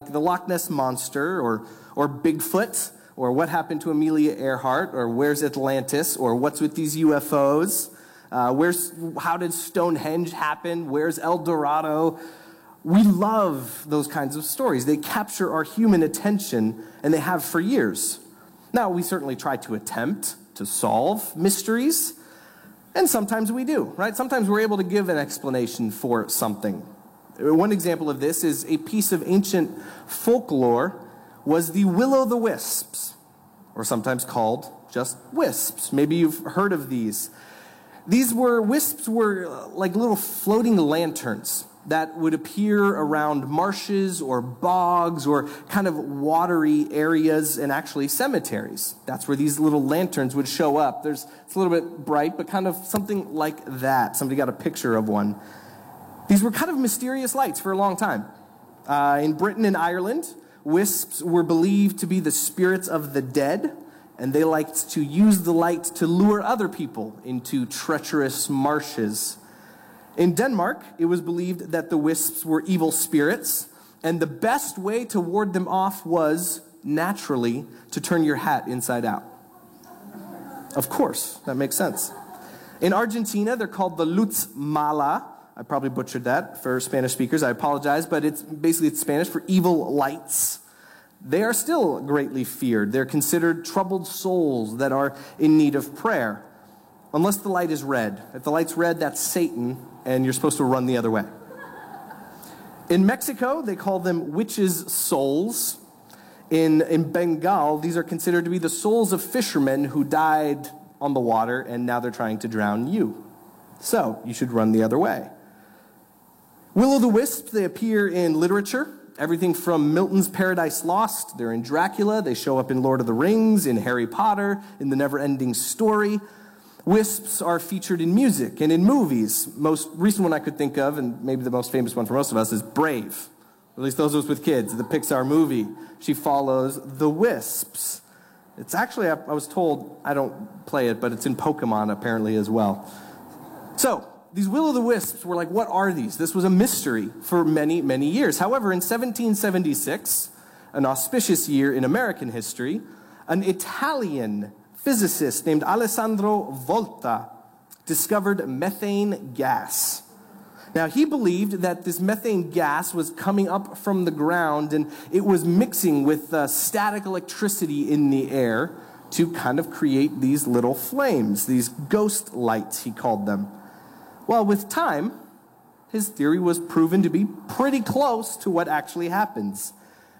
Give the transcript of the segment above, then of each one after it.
like the Loch Ness Monster or Bigfoot, or what happened to Amelia Earhart, or where's Atlantis, or what's with these UFOs, how did Stonehenge happen, where's El Dorado. We love those kinds of stories. They capture our human attention, and they have for years. Now, we certainly try to attempt to solve mysteries, and sometimes we do, right? Sometimes we're able to give an explanation for something. One example of this is a piece of ancient folklore was the will-o'-the-wisps, or sometimes called just wisps. Maybe you've heard of these. Wisps were like little floating lanterns that would appear around marshes or bogs or kind of watery areas and actually cemeteries. That's where these little lanterns would show up. It's a little bit bright, but kind of something like that. Somebody got a picture of one. These were kind of mysterious lights for a long time. In Britain and Ireland, wisps were believed to be the spirits of the dead, and they liked to use the light to lure other people into treacherous marshes. In Denmark, it was believed that the wisps were evil spirits, and the best way to ward them off was, naturally, to turn your hat inside out. Of course, that makes sense. In Argentina, they're called the Luz Mala. I probably butchered that for Spanish speakers. I apologize, but it's Spanish for evil lights. They are still greatly feared. They're considered troubled souls that are in need of prayer. Unless the light is red. If the light's red, that's Satan, and you're supposed to run the other way. In Mexico, they call them witches' souls. In Bengal, these are considered to be the souls of fishermen who died on the water, and now they're trying to drown you. So, you should run the other way. Will-o'-the-wisps, they appear in literature. Everything from Milton's Paradise Lost, they're in Dracula, they show up in Lord of the Rings, in Harry Potter, in The Never-Ending Story. Wisps are featured in music and in movies. Most recent one I could think of, and maybe the most famous one for most of us, is Brave. At least those of us with kids, the Pixar movie. She follows the wisps. It's actually, I was told, I don't play it, but it's in Pokemon apparently as well. So, these will-o'-the-wisps were like, what are these? This was a mystery for many, many years. However, in 1776, an auspicious year in American history, an Italian physicist named Alessandro Volta discovered methane gas. Now, he believed that this methane gas was coming up from the ground and it was mixing with static electricity in the air to kind of create these little flames, these ghost lights, he called them. Well, with time, his theory was proven to be pretty close to what actually happens.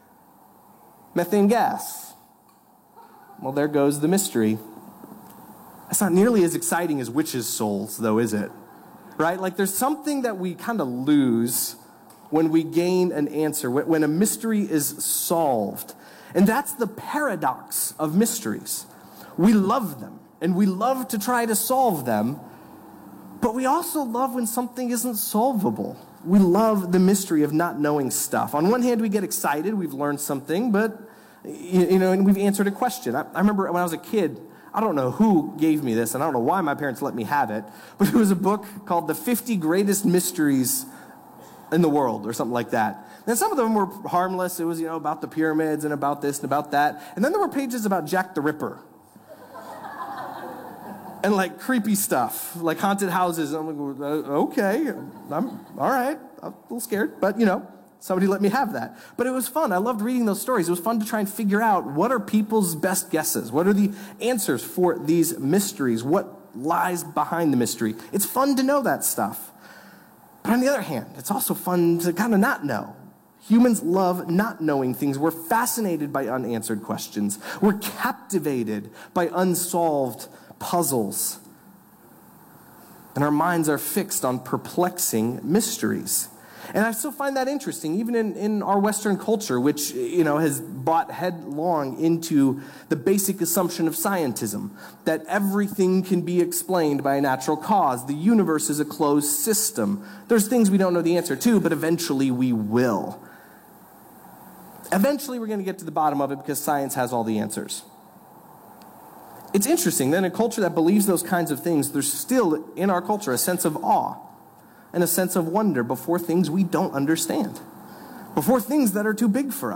Methane gas. Well, there goes the mystery. That's not nearly as exciting as witches' souls, though, is it? Right? Like, there's something that we kind of lose when we gain an answer, when a mystery is solved. And that's the paradox of mysteries. We love them, and we love to try to solve them, but we also love when something isn't solvable. We love the mystery of not knowing stuff. On one hand, we get excited, we've learned something, but, and we've answered a question. I remember when I was a kid, I don't know who gave me this, and I don't know why my parents let me have it, but it was a book called The 50 Greatest Mysteries in the World, or something like that. And some of them were harmless. It was, about the pyramids and about this and about that. And then there were pages about Jack the Ripper. And like creepy stuff, like haunted houses. I'm like, okay, I'm all right. I'm a little scared, but somebody let me have that. But it was fun. I loved reading those stories. It was fun to try and figure out what are people's best guesses? What are the answers for these mysteries? What lies behind the mystery? It's fun to know that stuff. But on the other hand, it's also fun to kind of not know. Humans love not knowing things. We're fascinated by unanswered questions. We're captivated by unsolved puzzles. And our minds are fixed on perplexing mysteries. And I still find that interesting, even in our Western culture, which, has bought headlong into the basic assumption of scientism, that everything can be explained by a natural cause. The universe is a closed system. There's things we don't know the answer to, but eventually we will. Eventually we're going to get to the bottom of it because science has all the answers. It's interesting that in a culture that believes those kinds of things, there's still, in our culture, a sense of awe and a sense of wonder before things we don't understand, before things that are too big for us.